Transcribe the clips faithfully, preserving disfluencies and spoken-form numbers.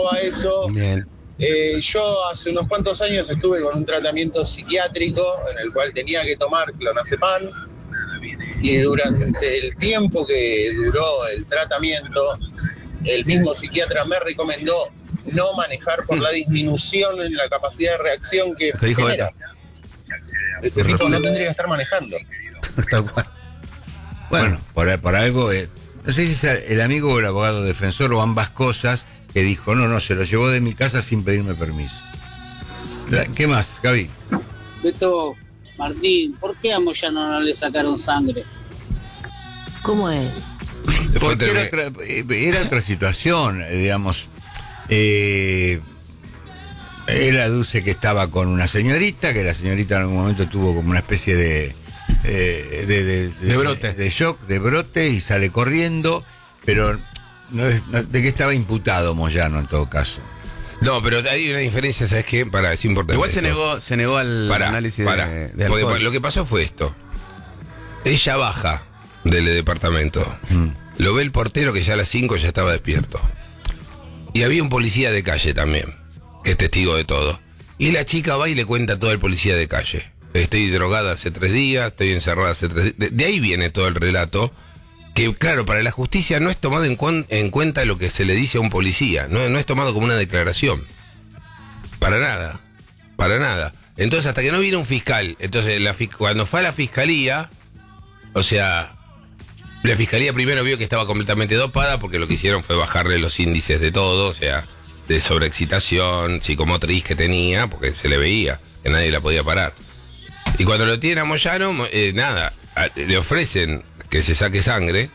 pasó a eso. Bien. Eh, yo hace unos cuantos años estuve con un tratamiento psiquiátrico en el cual tenía que tomar clonazepam, y durante el tiempo que duró el tratamiento, el mismo psiquiatra me recomendó no manejar por la disminución en la capacidad de reacción que ¿Qué dijo genera. Ese tipo no tendría que estar manejando. Tal cual. Bueno, bueno por, por algo, eh, no sé si es el amigo o el abogado defensor o ambas cosas, que dijo, no, no, se lo llevó de mi casa sin pedirme permiso. ¿Qué más, Gaby? Beto, Martín, ¿por qué a Moyano no le sacaron sangre? ¿Cómo es? Porque era otra, era otra situación, digamos. Eh, él aduce que estaba con una señorita, que la señorita en algún momento tuvo como una especie de... Eh, de, de, de, de brote. De, de shock, de brote, y sale corriendo, pero no es, no, de que estaba imputado Moyano en todo caso. No, pero hay una diferencia, ¿sabes qué? Para, es importante. Igual se esto. negó, se negó al Pará, análisis pará. de, de Porque alcohol. lo que pasó fue esto. Ella baja del departamento. Mm. Lo ve el portero, que ya a las cinco ya estaba despierto. Y había un policía de calle también, que es testigo de todo. Y la chica va y le cuenta todo al policía de calle. Estoy drogada hace tres días, estoy encerrada hace tres días. De, de ahí viene todo el relato. Que claro, para la justicia no es tomado en, cu- en cuenta lo que se le dice a un policía. No, no es tomado como una declaración. Para nada. Para nada. Entonces, hasta que no viene un fiscal. Entonces, la, cuando fue a la fiscalía, o sea, la fiscalía primero vio que estaba completamente dopada, porque lo que hicieron fue bajarle los índices de todo, o sea, de sobreexcitación, psicomotriz que tenía, porque se le veía que nadie la podía parar. Y cuando lo tienen a Moyano, eh, nada, a, le ofrecen que se saque sangre,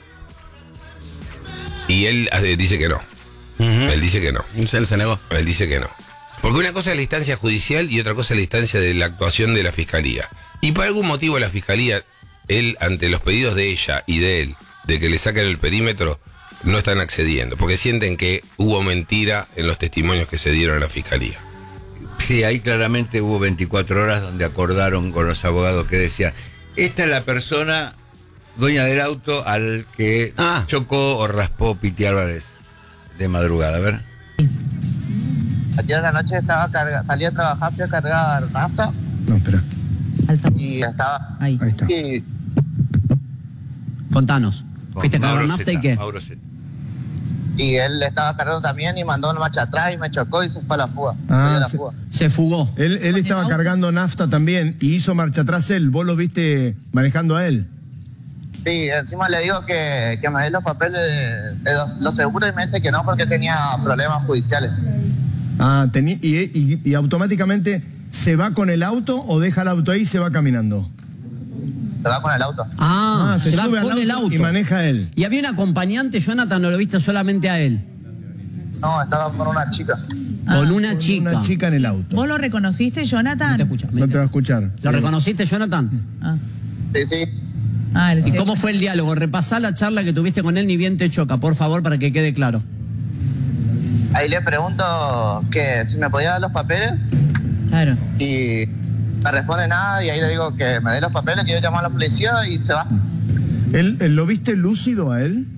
y él eh, dice que no. Uh-huh. Él dice que no. Él se negó. Él dice que no. Porque una cosa es la instancia judicial y otra cosa es la instancia de la actuación de la fiscalía. Y por algún motivo la fiscalía, él, ante los pedidos de ella y de él, de que le saquen el perímetro, no están accediendo, porque sienten que hubo mentira en los testimonios que se dieron a la fiscalía. Sí, ahí claramente hubo veinticuatro horas donde acordaron con los abogados que decían, esta es la persona dueña del auto al que Ah. chocó o raspó Piti Álvarez de madrugada. A ver. Ayer en la noche estaba carga, salí a trabajar, fui a cargar nafta. No, espera. Y estaba... Ahí, ahí está. Y, Contanos. ¿Fuiste a cargar Mauro nafta Zeta, y qué? Mauro Zeta. y él estaba cargando también y mandó una marcha atrás y me chocó y se fue a la fuga. Ah, Fue a la se- fuga. Se fugó. Él, él estaba cargando nafta también y hizo marcha atrás él. ¿Vos lo viste manejando a él? Sí, encima le digo que, que me dé los papeles de, de los, los seguros y me dice que no porque tenía problemas judiciales. Ah, tení- y, y- y automáticamente se va con el auto o deja el auto ahí y se va caminando. Se va con el auto. Ah, Ah, se, se va sube al con el auto auto. y maneja él. ¿Y había un acompañante, Jonathan, o lo viste solamente a él? No, estaba con una chica. Con una Con chica. Una chica en el auto. ¿Vos lo reconociste, Jonathan? No te escucha. No te va a escuchar. ¿Lo reconociste, Jonathan? Ah, Sí, sí. ah, el ¿Y cómo fue el diálogo? Repasá la charla que tuviste con él, ni bien te choca, por favor, para que quede claro. Ahí le pregunto que si me podía dar los papeles Claro. y me responde nada y ahí le digo que me dé los papeles, que yo llamo a la policía y se va. ¿Él, él- ¿Lo viste lúcido a él?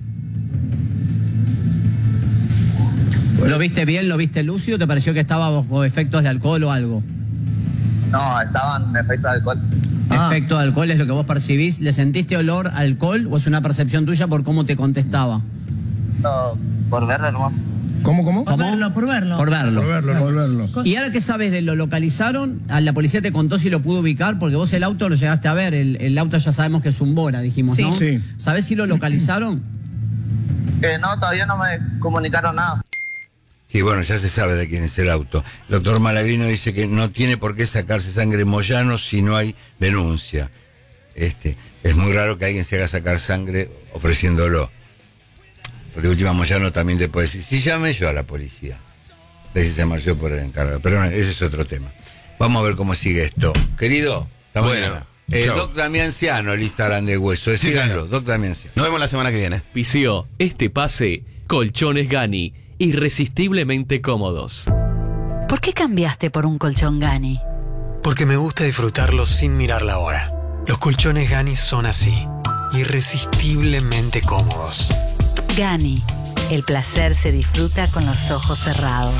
¿Lo viste bien? ¿Lo viste lúcido? ¿Te pareció que estaba bajo efectos de alcohol o algo? No, estaban en efecto de alcohol. Ah. Efecto de alcohol es lo que vos percibís. ¿Le sentiste olor a alcohol o es una percepción tuya por cómo te contestaba? No, por verlo nomás. ¿Cómo, cómo? Por verlo, por verlo. Por verlo. Por verlo, por verlo. ¿Y ahora qué sabes de él? ¿Lo localizaron? ¿A la policía te contó si lo pudo ubicar? Porque vos el auto lo llegaste a ver. El, el auto ya sabemos que es un Bora, dijimos, Sí. ¿no? Sí. ¿Sabés si lo localizaron? Eh, no, todavía no me comunicaron nada. Sí, bueno, ya se sabe de quién es el auto. El doctor Malagrino dice que no tiene por qué sacarse sangre Moyano si no hay denuncia. Este, es muy raro que alguien se haga sacar sangre ofreciéndolo. Porque de última Moyano también te puede decir, si llamé yo a la policía. Deje llamar yo por el encargado. Pero bueno, ese es otro tema. Vamos a ver cómo sigue esto. Querido, hasta Bueno, mañana. Eh, chao. Doc Damianciano, el Instagram de Hueso. Sí, Síganlo, señor. Doc Damianciano. Nos vemos la semana que viene. Pisió este pase, Colchones Gani, irresistiblemente cómodos. ¿Por qué cambiaste por un colchón Gani? Porque me gusta disfrutarlo sin mirar la hora. Los colchones Gani son así, irresistiblemente cómodos. Gani, el placer se disfruta con los ojos cerrados.